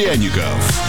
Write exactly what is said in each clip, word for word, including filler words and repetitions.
Пряников.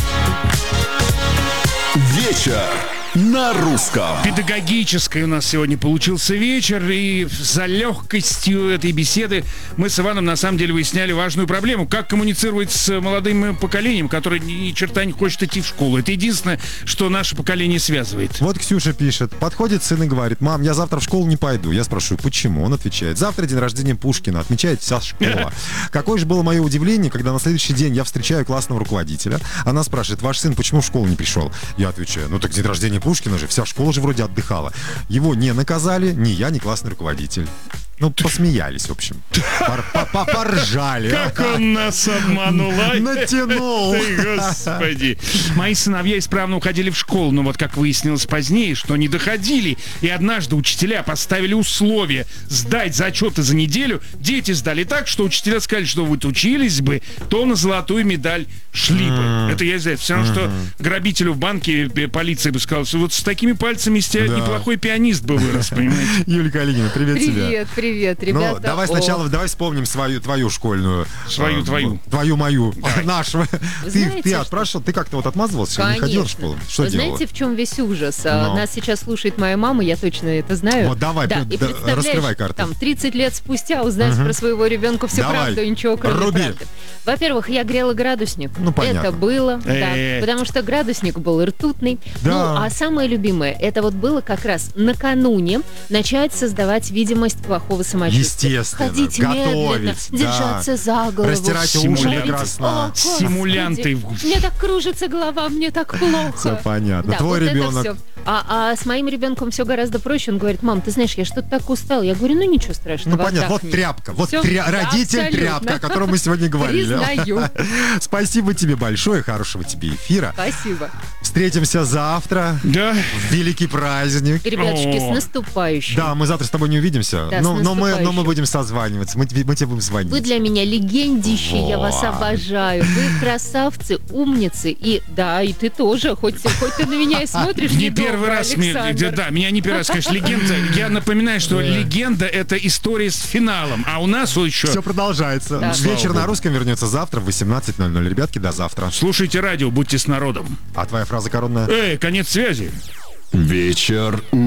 Вечер на русском. Педагогический у нас сегодня получился вечер, и за легкостью этой беседы мы с Иваном на самом деле выясняли важную проблему. Как коммуницировать с молодым поколением, которое ни черта не хочет идти в школу. Это единственное, что наше поколение связывает. Вот Ксюша пишет. Подходит сын и говорит: мам, я завтра в школу не пойду. Я спрашиваю, почему? Он отвечает: завтра день рождения Пушкина, отмечает вся школа. Какое же было мое удивление, когда на следующий день я встречаю классного руководителя. Она спрашивает: ваш сын почему в школу не пришел? Я отвечаю: ну так день рождения Пушкина же, вся школа же вроде отдыхала. Его не наказали, ни я, ни классный руководитель. Ну, посмеялись, в общем. Поржали. Как он нас обманул, а? Натянул. Господи. Мои сыновья исправно уходили в школу, но вот как выяснилось позднее, что не доходили. И однажды учителя поставили условие сдать зачеты за неделю. Дети сдали так, что учителя сказали, что вы учились бы, то на золотую медаль шли бы. Это я знаю. Все равно, что грабителю в банке полиция бы сказала, что вот с такими пальцами из тебя неплохой пианист бы вырос, понимаете? Юлия Калинина, привет тебе. Привет, привет, ребята. Ну, давай сначала, давай вспомним свою, твою школьную. Свою, э, твою. Твою, мою. Нашу. Ты, знаете, ты что- отпрашивал, ты как-то вот отмазывался, не Конечно. ходила в школу? Что Вы делала? знаете, в чем весь ужас? А, Ну. Нас сейчас слушает моя мама, я точно это знаю. Вот давай, да, д- и д- представляешь, раскрывай карты. там тридцать лет спустя узнать про своего ребенка всю Давай, правду и ничего кроме руби. правды. Во-первых, я грела градусник. Ну, понятно. Это было, Э-э-э. да, потому что градусник был ртутный. Да. Ну, а самое любимое, это вот было как раз накануне начать создавать видимость плохого самочувствия. Естественно, Ходить готовить, медленно, да. держаться за голову. Растирать уши Симулянт. как раз на... О, Господи, Симулянты. Мне так кружится голова, мне так плохо. Все понятно. Да, Твой вот это ребенок... всё. А, а с моим ребенком все гораздо проще. Он говорит: мам, ты знаешь, я что-то так устал. Я говорю: ну ничего страшного. Ну понятно, вот отдохни». тряпка, вот Всё, тря- да, родитель абсолютно. тряпка, о котором мы сегодня говорили. Признаю. Спасибо тебе большое, хорошего тебе эфира. Спасибо. Встретимся завтра, Да. в великий праздник. Ребятушки, О. с наступающим. Да, мы завтра с тобой не увидимся, Да, но, с но, мы, но мы наступающим. будем созваниваться, мы, тебе- мы тебе будем звонить. Вы для меня легендищи, я вас Вот. обожаю. Вы красавцы, умницы. И да, и ты тоже, хоть, хоть ты на меня и смотришь Не недолго, первый раз, мне- Александр. да, меня не первый раз, конечно, легенда. Я напоминаю, что легенда — это история с финалом, а у нас вот еще... Все продолжается. Да. Вечер Слава на Богу. русском вернется завтра в восемнадцать ноль ноль. Ребятки, до завтра. Слушайте радио, будьте с народом. А твоя фраза коронная? Эй, конец связи. Вечер